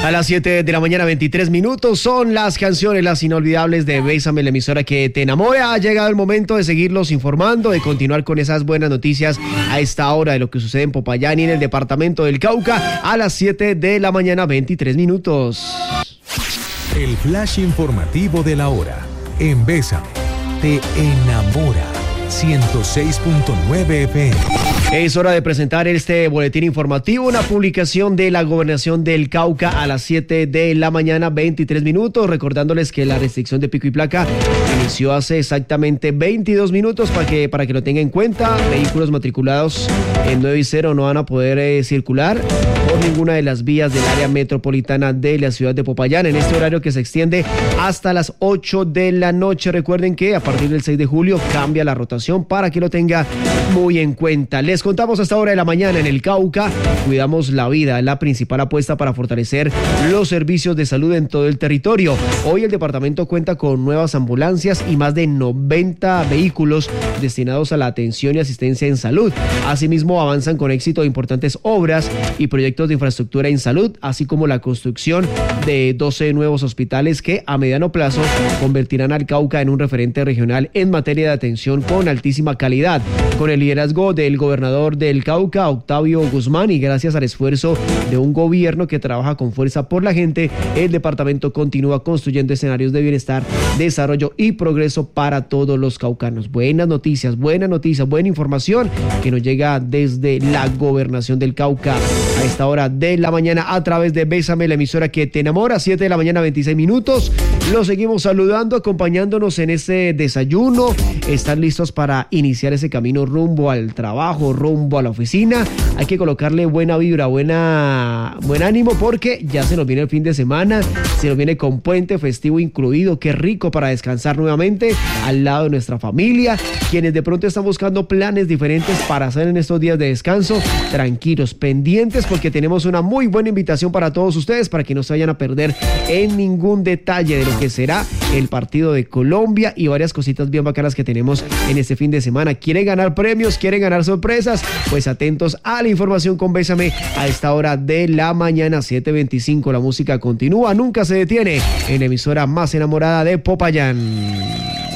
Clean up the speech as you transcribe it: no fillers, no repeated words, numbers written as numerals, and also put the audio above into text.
A las 7 de la mañana, 23 minutos, son las canciones, las inolvidables de Bésame, la emisora que te enamora. Ha llegado el momento de seguirlos informando, de continuar con esas buenas noticias a esta hora de lo que sucede en Popayán y en el departamento del Cauca. A las 7 de la mañana, 23 minutos. El flash informativo de la hora en Bésame, te enamora. 106.9 FM. Es hora de presentar este boletín informativo, una publicación de la Gobernación del Cauca a las 7 de la mañana, 23 minutos. Recordándoles que la restricción de pico y placa inició hace exactamente 22 minutos para que lo tenga en cuenta. Vehículos matriculados en 9 y 0 no van a poder circular por ninguna de las vías del área metropolitana de la ciudad de Popayán en este horario que se extiende hasta las 8 de la noche. Recuerden que a partir del 6 de julio cambia la rotación para que lo tenga muy en cuenta. Les contamos a esta hora de la mañana en el Cauca, cuidamos la vida, la principal apuesta para fortalecer los servicios de salud en todo el territorio. Hoy el departamento cuenta con nuevas ambulancias y más de 90 vehículos destinados a la atención y asistencia en salud. Asimismo, avanzan con éxito importantes obras y proyectos de infraestructura en salud, así como la construcción de 12 nuevos hospitales que a mediano plazo convertirán al Cauca en un referente regional en materia de atención con altísima calidad. Con el liderazgo del gobernador del Cauca, Octavio Guzmán, y gracias al esfuerzo de un gobierno que trabaja con fuerza por la gente, el departamento continúa construyendo escenarios de bienestar, desarrollo y progreso para todos los caucanos. Buenas noticias, buena información que nos llega desde la Gobernación del Cauca a esta hora de la mañana a través de Bésame, la emisora que te enamora. 7 de la mañana, 26 minutos. Los seguimos saludando, acompañándonos en este desayuno. Están listos para iniciar ese camino rumbo al trabajo, rumbo a la oficina. Hay que colocarle buena vibra, buen ánimo, porque ya se nos viene el fin de semana, se nos viene con puente festivo incluido. Qué rico para descansar nuevamente al lado de nuestra familia. Quienes de pronto están buscando planes diferentes para hacer en estos días de descanso, tranquilos, pendientes, porque tenemos una muy buena invitación para todos ustedes, para que no se vayan a perder en ningún detalle de lo que será el partido de Colombia y varias cositas bien bacanas que tenemos en este fin de semana. ¿Quieren ganar premios? ¿Quieren ganar sorpresas? Pues atentos a la información con Bésame a esta hora de la mañana, 7:25. La música continúa, nunca se detiene en la emisora más enamorada de Popayán.